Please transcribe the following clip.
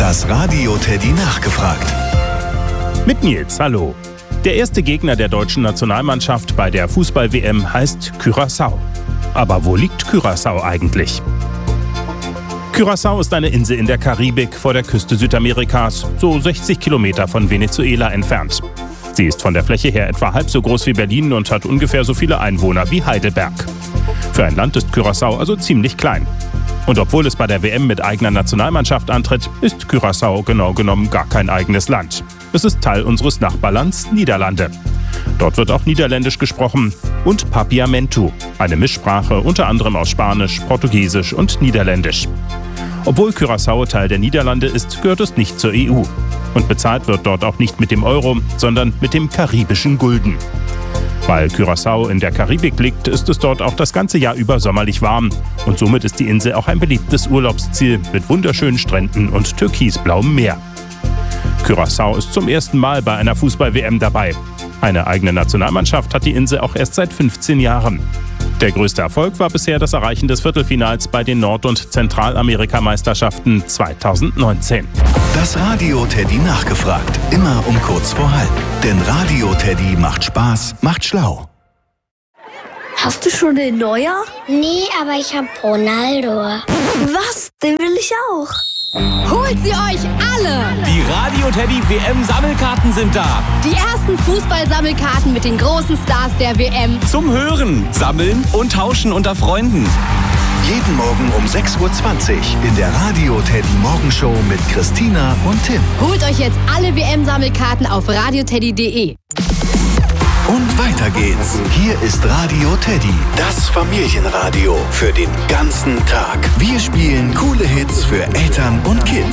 Das Radio Teddy nachgefragt. Mit Nils, hallo. Der erste Gegner der deutschen Nationalmannschaft bei der Fußball-WM heißt Curaçao. Aber wo liegt Curaçao eigentlich? Curaçao ist eine Insel in der Karibik vor der Küste Südamerikas, so 60 Kilometer von Venezuela entfernt. Sie ist von der Fläche her etwa halb so groß wie Berlin und hat ungefähr so viele Einwohner wie Heidelberg. Für ein Land ist Curaçao also ziemlich klein. Und obwohl es bei der WM mit eigener Nationalmannschaft antritt, ist Curaçao genau genommen gar kein eigenes Land. Es ist Teil unseres Nachbarlands Niederlande. Dort wird auch Niederländisch gesprochen und Papiamentu, eine Mischsprache unter anderem aus Spanisch, Portugiesisch und Niederländisch. Obwohl Curaçao Teil der Niederlande ist, gehört es nicht zur EU. Und bezahlt wird dort auch nicht mit dem Euro, sondern mit dem karibischen Gulden. Weil Curaçao in der Karibik liegt, ist es dort auch das ganze Jahr über sommerlich warm. Und somit ist die Insel auch ein beliebtes Urlaubsziel mit wunderschönen Stränden und türkisblauem Meer. Curaçao ist zum ersten Mal bei einer Fußball-WM dabei. Eine eigene Nationalmannschaft hat die Insel auch erst seit 15 Jahren. Der größte Erfolg war bisher das Erreichen des Viertelfinals bei den Nord- und Zentralamerika-Meisterschaften 2019. Das Radio Teddy nachgefragt. Immer um kurz vor halb. Denn Radio Teddy macht Spaß, macht schlau. Hast du schon den Neuer? Nee, aber ich hab Ronaldo. Was? Den will ich auch. Holt sie euch alle! Die Radio Teddy WM-Sammelkarten sind da. Die ersten Fußball-Sammelkarten mit den großen Stars der WM. Zum Hören, Sammeln und Tauschen unter Freunden. Jeden Morgen um 6:20 Uhr in der Radio Teddy Morgenshow mit Christina und Tim. Holt euch jetzt alle WM-Sammelkarten auf radioteddy.de. Und weiter geht's. Hier ist Radio Teddy, das Familienradio für den ganzen Tag. Wir spielen coole Hits für Eltern und Kids.